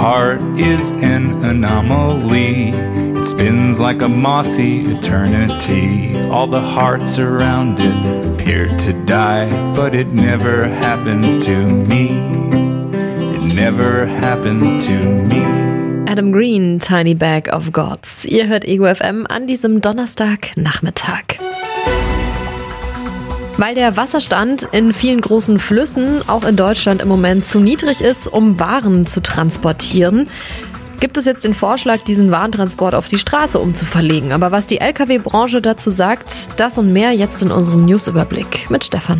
heart is an anomaly. It spins like a mossy eternity. All the hearts around it appear to die, but it never happened to me. It never happened to me. Adam Green, Tiny Bag of Gods. Ihr hört Ego FM an diesem Donnerstagnachmittag. Weil der Wasserstand in vielen großen Flüssen, auch in Deutschland im Moment, zu niedrig ist, um Waren zu transportieren, gibt es jetzt den Vorschlag, diesen Warentransport auf die Straße umzuverlegen. Aber was die Lkw-Branche dazu sagt, das und mehr jetzt in unserem Newsüberblick mit Stefan.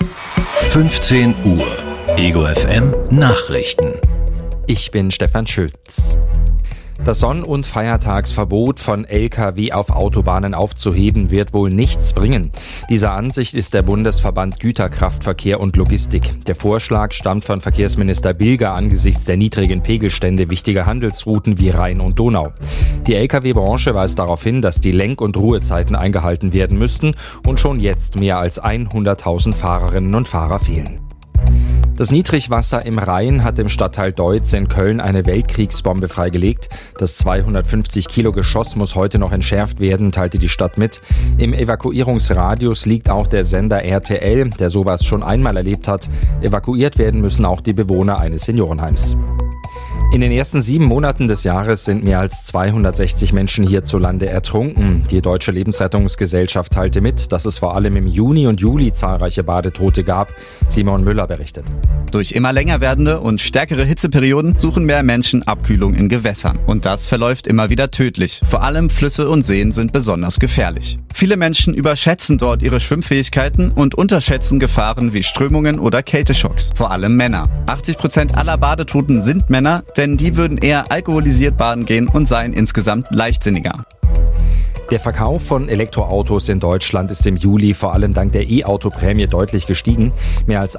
15 Uhr. Ego FM Nachrichten. Ich bin Stefan Schütz. Das Sonn- und Feiertagsverbot von Lkw auf Autobahnen aufzuheben, wird wohl nichts bringen. Dieser Ansicht ist der Bundesverband Güterkraftverkehr und Logistik. Der Vorschlag stammt von Verkehrsminister Bilger angesichts der niedrigen Pegelstände wichtiger Handelsrouten wie Rhein und Donau. Die Lkw-Branche weist darauf hin, dass die Lenk- und Ruhezeiten eingehalten werden müssten und schon jetzt mehr als 100.000 Fahrerinnen und Fahrer fehlen. Das Niedrigwasser im Rhein hat im Stadtteil Deutz in Köln eine Weltkriegsbombe freigelegt. Das 250 Kilo Geschoss muss heute noch entschärft werden, teilte die Stadt mit. Im Evakuierungsradius liegt auch der Sender RTL, der sowas schon einmal erlebt hat. Evakuiert werden müssen auch die Bewohner eines Seniorenheims. In den ersten 7 Monaten des Jahres sind mehr als 260 Menschen hierzulande ertrunken. Die Deutsche Lebensrettungsgesellschaft teilte mit, dass es vor allem im Juni und Juli zahlreiche Badetote gab. Simon Müller berichtet. Durch immer länger werdende und stärkere Hitzeperioden suchen mehr Menschen Abkühlung in Gewässern. Und das verläuft immer wieder tödlich. Vor allem Flüsse und Seen sind besonders gefährlich. Viele Menschen überschätzen dort ihre Schwimmfähigkeiten und unterschätzen Gefahren wie Strömungen oder Kälteschocks. Vor allem Männer. 80% aller Badetoten sind Männer, denn die würden eher alkoholisiert baden gehen und seien insgesamt leichtsinniger. Der Verkauf von Elektroautos in Deutschland ist im Juli vor allem dank der E-Auto-Prämie deutlich gestiegen. Mehr als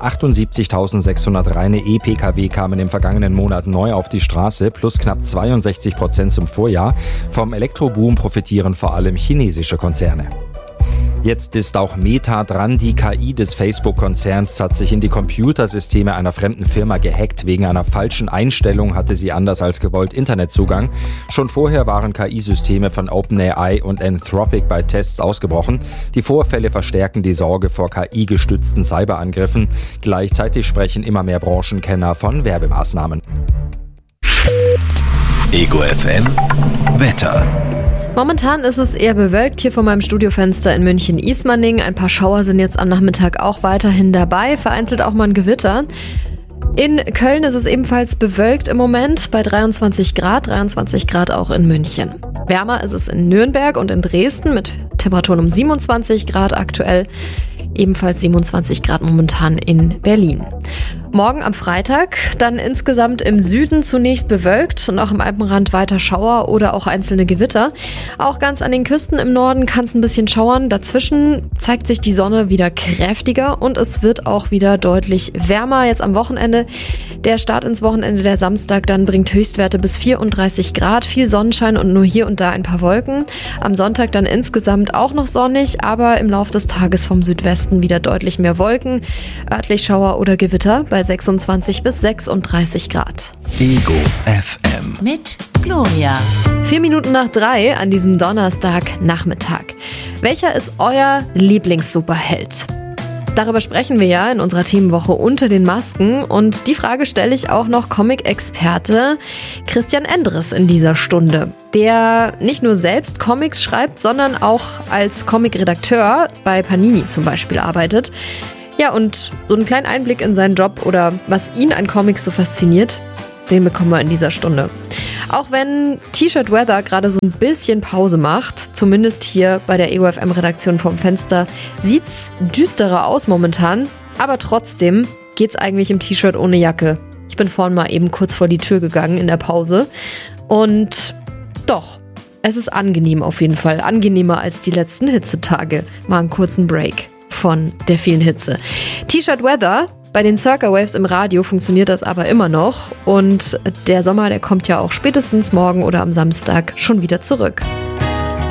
78.600 reine E-Pkw kamen im vergangenen Monat neu auf die Straße, plus knapp 62% zum Vorjahr. Vom Elektroboom profitieren vor allem chinesische Konzerne. Jetzt ist auch Meta dran. Die KI des Facebook-Konzerns hat sich in die Computersysteme einer fremden Firma gehackt. Wegen einer falschen Einstellung hatte sie anders als gewollt Internetzugang. Schon vorher waren KI-Systeme von OpenAI und Anthropic bei Tests ausgebrochen. Die Vorfälle verstärken die Sorge vor KI-gestützten Cyberangriffen. Gleichzeitig sprechen immer mehr Branchenkenner von Werbemaßnahmen. Ego FM Wetter. Momentan ist es eher bewölkt hier vor meinem Studiofenster in München-Ismaning. Ein paar Schauer sind jetzt am Nachmittag auch weiterhin dabei, vereinzelt auch mal ein Gewitter. In Köln ist es ebenfalls bewölkt im Moment bei 23 Grad auch in München. Wärmer ist es in Nürnberg und in Dresden mit Temperaturen um 27 Grad aktuell. Ebenfalls 27 Grad momentan in Berlin. Morgen am Freitag dann insgesamt im Süden zunächst bewölkt und auch im Alpenrand weiter Schauer oder auch einzelne Gewitter. Auch ganz an den Küsten im Norden kann es ein bisschen schauern. Dazwischen zeigt sich die Sonne wieder kräftiger und es wird auch wieder deutlich wärmer jetzt am Wochenende. Der Start ins Wochenende, der Samstag, dann bringt Höchstwerte bis 34 Grad, viel Sonnenschein und nur hier und da ein paar Wolken. Am Sonntag dann insgesamt auch noch sonnig, aber im Laufe des Tages vom Südwesten wieder deutlich mehr Wolken, örtlich Schauer oder Gewitter bei 26 bis 36 Grad. Ego FM mit Gloria. 4 Minuten nach 3 an diesem Donnerstagnachmittag. Welcher ist euer Lieblings-Superheld? Darüber sprechen wir ja in unserer Themenwoche unter den Masken und die Frage stelle ich auch noch Comic-Experte Christian Endres in dieser Stunde, der nicht nur selbst Comics schreibt, sondern auch als Comic-Redakteur bei Panini zum Beispiel arbeitet. Ja, und so einen kleinen Einblick in seinen Job oder was ihn an Comics so fasziniert, den bekommen wir in dieser Stunde. Auch wenn T-Shirt Weather gerade so ein bisschen Pause macht, zumindest hier bei der Ego FM Redaktion vom Fenster, sieht's düsterer aus momentan, aber trotzdem geht's eigentlich im T-Shirt ohne Jacke. Ich bin vorhin mal eben kurz vor die Tür gegangen in der Pause und doch, es ist angenehm auf jeden Fall, angenehmer als die letzten Hitzetage. Mal einen kurzen Break von der vielen Hitze. T-Shirt Weather, bei den Circa Waves im Radio funktioniert das aber immer noch und der Sommer, der kommt ja auch spätestens morgen oder am Samstag schon wieder zurück.